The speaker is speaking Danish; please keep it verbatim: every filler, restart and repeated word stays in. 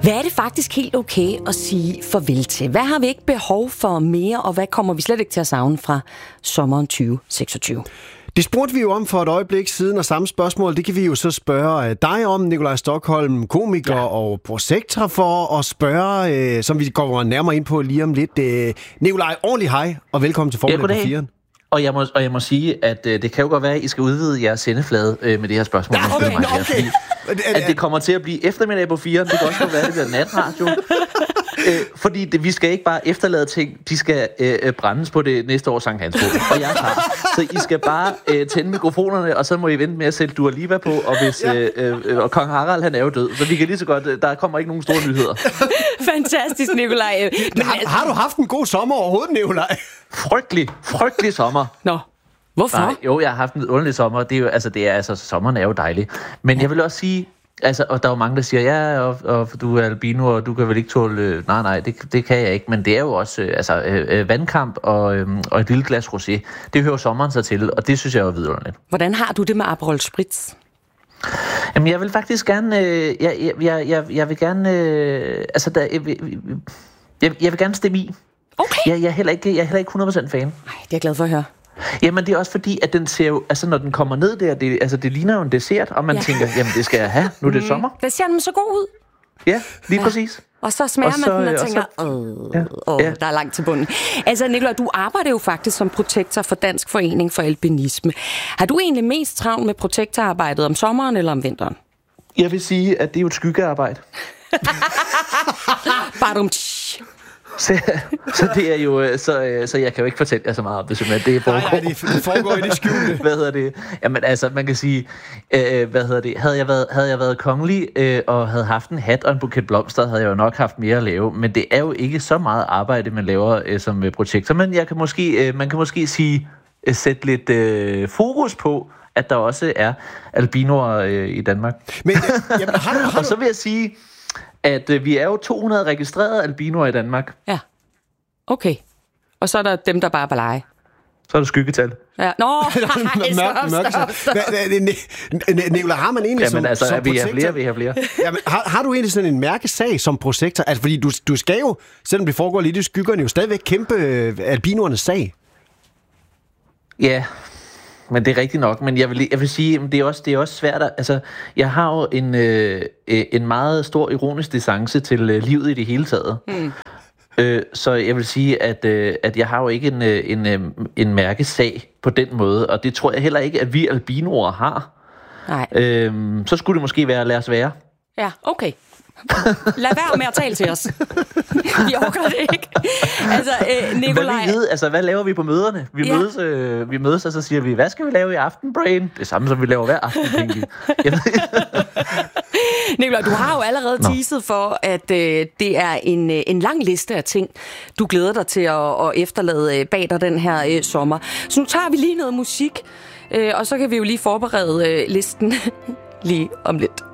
Hvad er det faktisk helt okay at sige farvel til? Hvad har vi ikke behov for mere, og hvad kommer vi slet ikke til at savne fra sommeren tyve seksogtyve? Det spurgte vi jo om for et øjeblik siden, og samme spørgsmål, det kan vi jo så spørge dig om, Nikolaj Stokholm, komiker ja. og projektor, for at spørge, øh, som vi går nærmere ind på lige om lidt. Øh, Nikolaj, ordentlig hej, og velkommen til Formel på fire. Og jeg må, og jeg må sige, at øh, det kan jo godt være, at I skal udvide jeres sendeflade øh, med det her spørgsmål. Ja, okay, okay. okay. At det kommer til at blive eftermiddag på fire. Det kan også være, at det bliver natradio. øh, fordi det, vi skal ikke bare efterlade ting, de skal øh, brændes på det næste års Sankt Hans. Og jeg er klar. Så I skal bare øh, tænde mikrofonerne, og så må I vente med at sætte Dua Lipa på. Og, hvis, øh, øh, og Kong Harald, han er jo død. Så vi kan lige så godt, øh, der kommer ikke nogen store nyheder. Fantastisk, Nikolaj. Men har, har du haft en god sommer overhovedet, Nikolaj? Frygtelig, frygtelig sommer. Nå, hvorfor? Nej, jo, jeg har haft en underlig sommer. Det er jo, altså, det er, altså, sommeren er jo dejlig. Men jeg vil også sige, altså, og der er jo mange, der siger, ja, og, og du er albino, og du kan vel ikke tåle... Nej, nej, det, det kan jeg ikke. Men det er jo også øh, altså, øh, vandkamp og, øh, og et lille glas rosé. Det hører sommeren sig til, og det synes jeg er vidunderligt. Hvordan har du det med Aperol Spritz? Jamen, jeg vil faktisk gerne... Øh, jeg, jeg, jeg, jeg vil gerne... Øh, altså, der, jeg, jeg, jeg vil gerne stemme i. Okay. Jeg, jeg, er heller ikke, jeg er heller ikke hundrede procent fan. Nej, det er jeg glad for at høre. Jamen, det er også fordi, at den ser jo... Altså, når den kommer ned der, det, altså, det ligner jo en dessert, og man ja. tænker, jamen, det skal jeg have. Nu er det mm. sommer. Det ser den så god ud. Ja, lige ja. præcis. Og så smager og så, man den og tænker, åh, ja. åh, ja. der er langt til bunden. Altså, Nikolaj, du arbejder jo faktisk som protektor for Dansk Forening for Albinisme. Har du egentlig mest travlt med protektorarbejdet om sommeren eller om vinteren? Jeg vil sige, at det er jo et skyggearbejde. Badum. Så, så det er jo så, så jeg kan jo ikke fortælle jer så meget om det, simpelthen. Det foregår, nej, nej, det foregår i det skjulte. Hvad hedder det? Jamen altså, man kan sige, øh, hvad hedder det? Havde jeg været, havde jeg været kongelig øh, og havde haft en hat og en buket blomster, havde jeg jo nok haft mere at lave. Men det er jo ikke så meget arbejde, man laver øh, som øh, projekter. Men jeg kan måske, øh, man kan måske sige, øh, sætte lidt øh, fokus på, at der også er albinoer øh, i Danmark. Men, øh, jamen, har du, har du... Og så vil jeg sige, at øh, vi er jo to hundrede registrerede albinoer i Danmark. Ja, okay. Og så er der dem, der bare er på leje. Så er der skyggetal. Ja. Nå, stop, stop, stop. Nicolai, har man egentlig Jamen, som, altså, som vi har flere, vi har flere. Jamen, har, har du egentlig sådan en mærkesag som protektor? Altså, fordi du, du skal jo, selvom det foregår lidt i skyggerne, jo stadigvæk kæmpe albinoernes sag. Ja, men det er rigtigt nok. Men jeg vil, jeg vil sige, det er også, det er også svært. At, altså, jeg har jo en, øh, en meget stor ironisk distance til øh, livet i det hele taget. Mm. Øh, så jeg vil sige, at, øh, at jeg har jo ikke en, en, en, en mærkesag på den måde. Og det tror jeg heller ikke, at vi albinoer har. Nej. Øh, så skulle det måske være, lad os være. Ja, okay. Lad være med at tale til os. Vi overgår det ikke. Altså, øh, Nikolaj... Hvad, altså, hvad laver vi på møderne? Vi, ja. mødes, øh, vi mødes, og så siger vi, hvad skal vi lave i aften, Brain? Det samme, som vi laver hver aften, tænker Nikolaj, du har jo allerede Nå. teaset for, at øh, det er en, øh, en lang liste af ting, du glæder dig til at, at efterlade øh, bag dig den her øh, sommer. Så nu tager vi lige noget musik, øh, og så kan vi jo lige forberede øh, listen lige om lidt.